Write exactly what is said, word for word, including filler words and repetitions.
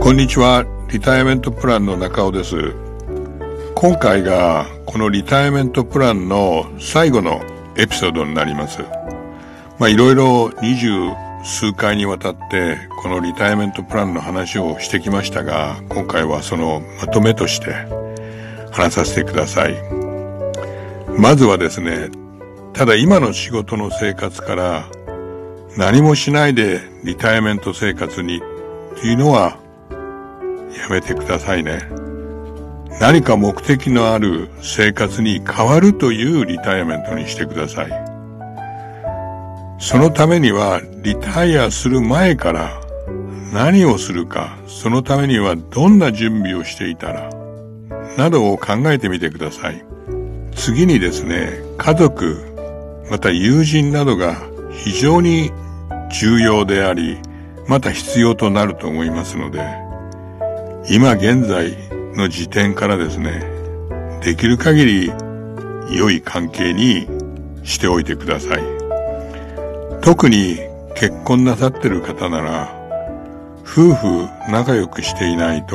こんにちは。リタイアメントプランの中尾です。今回がこのリタイアメントプランの最後のエピソードになります。まあいろいろ二十数回にわたってこのリタイアメントプランの話をしてきましたが、今回はそのまとめとして話させてください。まずはですね、ただ今の仕事の生活から何もしないでリタイアメント生活にっていうのはやめてくださいね。何か目的のある生活に変わるというリタイアメントにしてください。そのためにはリタイアする前から何をするか、そのためにはどんな準備をしていたらなどを考えてみてください。次にですね、家族また友人などが非常に重要であり、また必要となると思いますので、今現在の時点からですね、できる限り良い関係にしておいてください。特に結婚なさってる方なら、夫婦仲良くしていないと